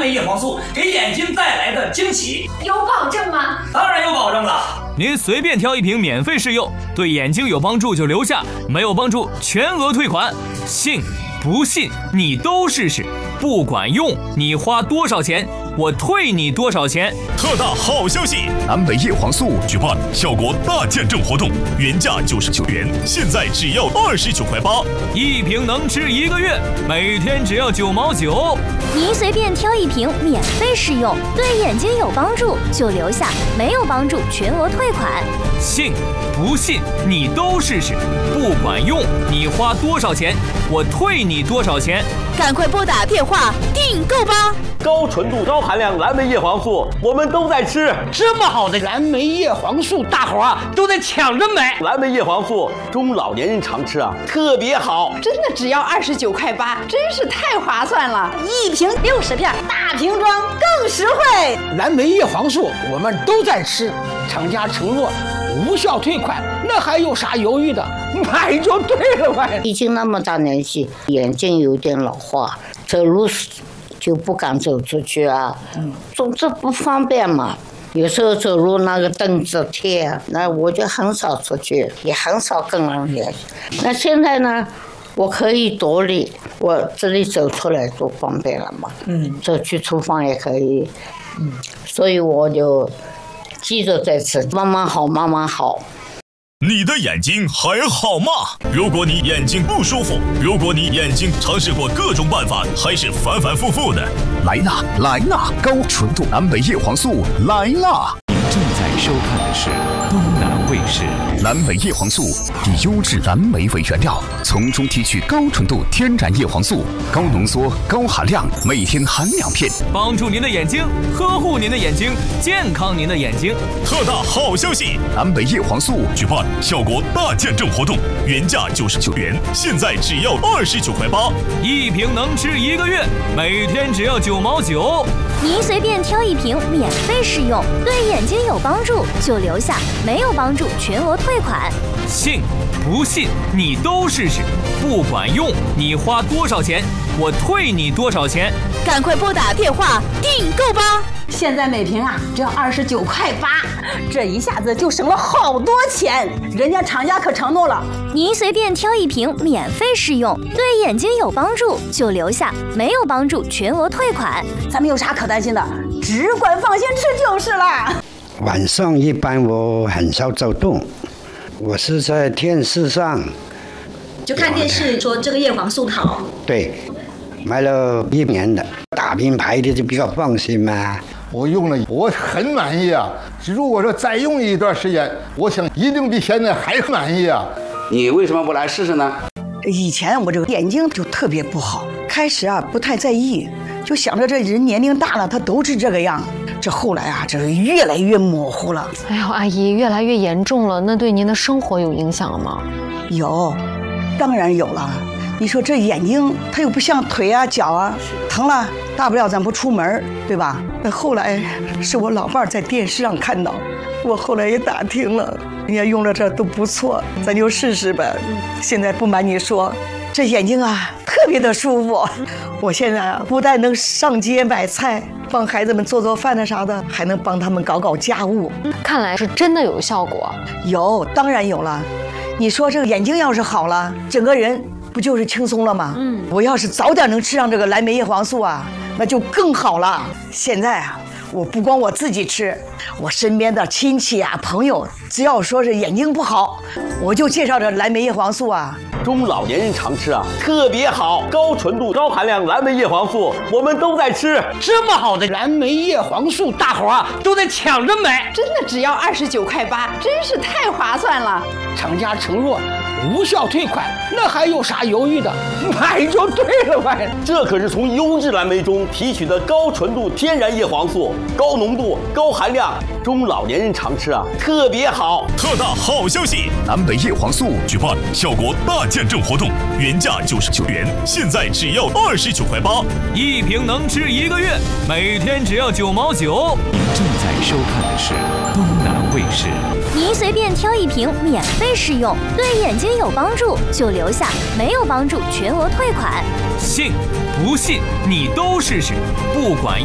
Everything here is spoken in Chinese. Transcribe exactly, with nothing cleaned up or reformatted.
莓叶黄素给眼睛带来的惊喜。 有保证吗？ 当然有保证了。 您随便挑一瓶免费试用，对眼睛有帮助就留下，没有帮助全额退款。信不信你都试试，不管用你花多少钱，我退你多少钱。 特大好消息！蓝莓叶黄素举办效果大见证活动，原价九十九元，现在只要二十九块八， 一瓶能吃一个月，每天只要九毛九。 您随便挑一瓶免费试用，对眼睛有帮助就留下，没有帮助全额退款。 信不信你都试试，不管用你花多少钱，我退你多少钱。 赶快拨打电话订购吧！ 高纯度、高含量蓝莓叶黄素，我们都在吃。 这么好的蓝莓叶黄素，大伙啊都在抢着买。 蓝莓叶黄素，中老年人常吃啊，特别好。 真的只要二十九块八，真是太划算了！一瓶六十片，大瓶装更实惠。 蓝莓叶黄素，我们都在吃。厂家承诺无效退款，那还有啥犹豫的？买就对了呗。 已经那么大年纪，眼睛有点老化，走路就不敢走出去啊，嗯，总之不方便嘛。有时候走路那个凳子贴，那我就很少出去，也很少跟人联系。那现在呢，我可以独立，我这里走出来多方便了嘛。嗯，走去厨房也可以。嗯，所以我就记着在吃，慢慢好，慢慢好。 你的眼睛还好吗？如果你眼睛不舒服，如果你眼睛尝试过各种办法，还是反反复复的， 来啦来啦，高纯度蓝莓叶黄素来啦！ 您正在收看的是东南卫视。 蓝莓叶黄素以优质蓝莓为原料，从中提取高纯度天然叶黄素，高浓缩、高含量，每天含两片， 帮助您的眼睛，呵护您的眼睛，健康您的眼睛。 特大好消息！ 蓝莓叶黄素举办效果大见证活动，原价九十九元，现在只要二十九块八， 一瓶能吃一个月，每天只要九毛九。 您随便挑一瓶免费试用，对眼睛有帮助就留下，没有帮助全额退款。 信不信你都试试，不管用你花多少钱，我退你多少钱。 赶快拨打电话订购吧！现在每瓶啊只要二十九块八，这一下子就省了好多钱。人家厂家可承诺了， 您随便挑一瓶免费试用，对眼睛有帮助就留下，没有帮助全额退款。 咱们有啥可担心的？只管放心吃就是了。 晚上一般我很少走动，我是在电视上就看电视说这个叶黄素好。 对，买了一年的大品牌的就比较放心嘛。 我用了，我很满意啊！如果说再用一段时间，我想一定比现在还满意啊！ 你为什么不来试试呢？ 以前我这个眼睛就特别不好，开始啊不太在意，就想着这人年龄大了，他都是这个样。这后来啊，这是越来越模糊了。 哎呦，阿姨，越来越严重了，那对您的生活有影响了吗？ 有，当然有了。你说这眼睛，它又不像腿啊、脚啊，疼了，大不了咱不出门，对吧？那后来是我老伴在电视上看到，我后来也打听了，人家用了这都不错，咱就试试呗。现在不瞒你说，这眼睛啊特别的舒服。我现在啊不但能上街买菜，帮孩子们做做饭的啥的，还能帮他们搞搞家务。 看来是真的有效果。 有，当然有了。你说这个眼睛要是好了，整个人不就是轻松了吗？嗯，我要是早点能吃上这个蓝莓叶黄素啊，那就更好了。现在啊，我不光我自己吃，我身边的亲戚啊、朋友，只要说是眼睛不好，我就介绍这蓝莓叶黄素啊。 中老年人常吃啊，特别好。高纯度、高含量蓝莓叶黄素，我们都在吃。 这么好的蓝莓叶黄素，大伙啊都在抢着买。 真的只要二十九块八，真是太划算了。 厂家承诺无效退款，那还有啥犹豫的？买就对了呗。 这可是从优质蓝莓中提取的高纯度天然叶黄素，高浓度、高含量，中老年人常吃啊，特别好。 特大好消息！蓝莓叶黄素举办效果大见证活动，原价九十九元，现在只要二十九块八， 一瓶能吃一个月，每天只要九毛九。 您正在收看的是东南卫视。 您随便挑一瓶免费试用，对眼睛有帮助就留下，没有帮助全额退款。 信不信你都试试，不管